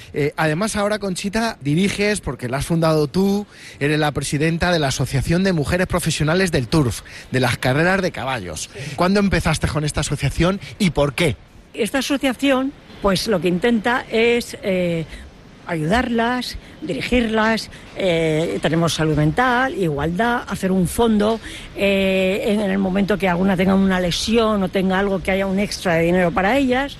Además, ahora, Conchita, diriges, porque la has fundado tú, eres la presidenta de la Asociación de Mujeres Profesionales del Turf, de las carreras de caballos. ¿Cuándo empezaste con esta asociación y por qué? Esta asociación, pues lo que intenta es ayudarlas, dirigirlas, tenemos salud mental, igualdad, hacer un fondo en el momento que alguna tenga una lesión o tenga algo, que haya un extra de dinero para ellas,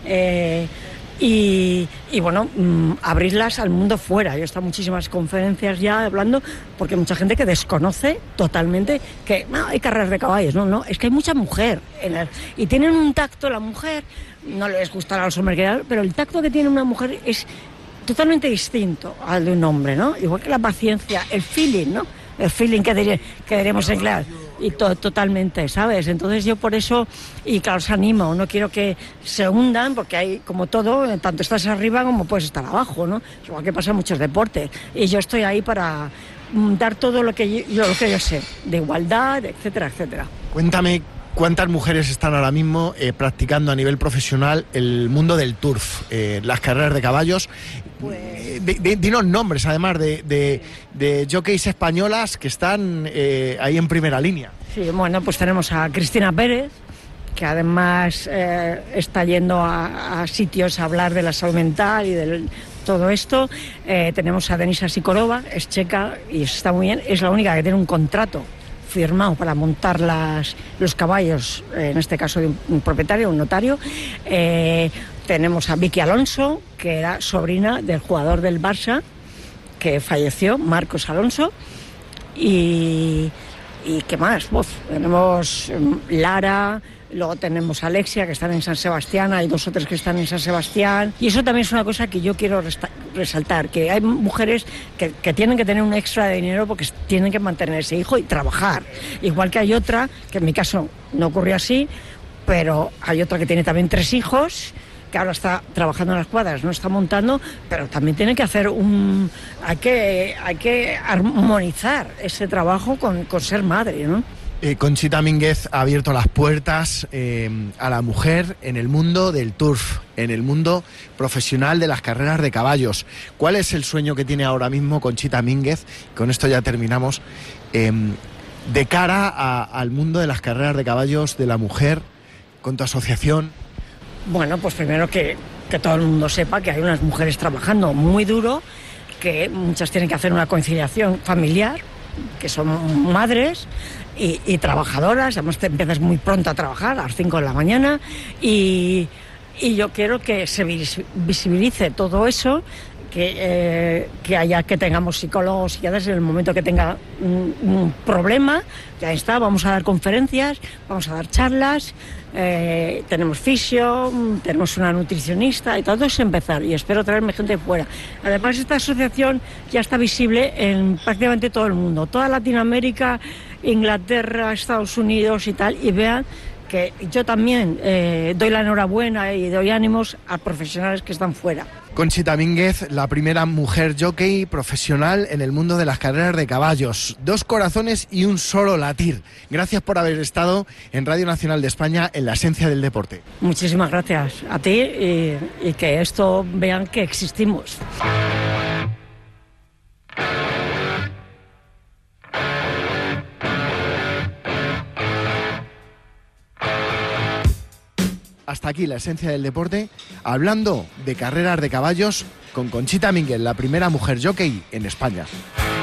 y bueno, abrirlas al mundo fuera. Yo he estado en muchísimas conferencias ya hablando, porque hay mucha gente que desconoce totalmente que no, hay carreras de caballos, no, es que hay mucha mujer y tienen un tacto. La mujer, no les gustará a los hombres, pero el tacto que tiene una mujer es totalmente distinto al de un hombre, ¿no? Igual que la paciencia, el feeling, ¿no? El feeling que diremos en claro. Y totalmente, ¿sabes? Entonces yo por eso, y claro, os animo, no quiero que se hundan, porque hay, como todo, tanto estás arriba como puedes estar abajo, ¿no? Igual que pasa en muchos deportes. Y yo estoy ahí para dar todo lo que yo sé, de igualdad, etcétera, etcétera. Cuéntame, ¿cuántas mujeres están ahora mismo practicando a nivel profesional el mundo del turf, las carreras de caballos? Pues dinos nombres, además, de jockeys españolas que están ahí en primera línea. Sí, bueno, pues tenemos a Cristina Pérez, que además está yendo a sitios a hablar de la salud mental y de todo esto. Tenemos a Denisa Sikorova, es checa y está muy bien, es la única que tiene un contrato firmado para montar los caballos, en este caso de un propietario, un notario. Tenemos a Vicky Alonso, que era sobrina del jugador del Barça, que falleció, Marcos Alonso. Y ¿qué más? Tenemos Lara, luego tenemos a Alexia, que están en San Sebastián, hay 2 o 3 que están en San Sebastián. Y eso también es una cosa que yo quiero resaltar, que hay mujeres que tienen que tener un extra de dinero porque tienen que mantener ese hijo y trabajar. Igual que hay otra, que en mi caso no ocurrió así, pero hay otra que tiene también 3 hijos, que ahora está trabajando en las cuadras, no está montando, pero también tiene que hacer hay que armonizar ese trabajo con ser madre, ¿no? Conchita Mínguez ha abierto las puertas a la mujer en el mundo del turf, en el mundo profesional de las carreras de caballos. ¿Cuál es el sueño que tiene ahora mismo Conchita Mínguez? Con esto ya terminamos. De cara al mundo de las carreras de caballos de la mujer, con tu asociación. Bueno, pues primero que todo el mundo sepa que hay unas mujeres trabajando muy duro, que muchas tienen que hacer una conciliación familiar, que son madres y trabajadoras. Además te empiezas muy pronto a trabajar, a las 5 de la mañana, y yo quiero que se visibilice todo eso, que tengamos psicólogos, psiquiatras en el momento que tenga un problema. Ya está, vamos a dar conferencias, vamos a dar charlas, tenemos fisio, tenemos una nutricionista, y todo es empezar, y espero traerme gente de fuera. Además, esta asociación ya está visible en prácticamente todo el mundo, toda Latinoamérica, Inglaterra, Estados Unidos y tal, y vean que yo también doy la enhorabuena y doy ánimos a profesionales que están fuera. Conchita Mínguez, la primera mujer jockey profesional en el mundo de las carreras de caballos. 2 corazones y un solo latir. Gracias por haber estado en Radio Nacional de España, en la esencia del deporte. Muchísimas gracias a ti, y que esto vean que existimos. Hasta aquí la esencia del deporte, hablando de carreras de caballos con Conchita Mínguez, la primera mujer jockey en España.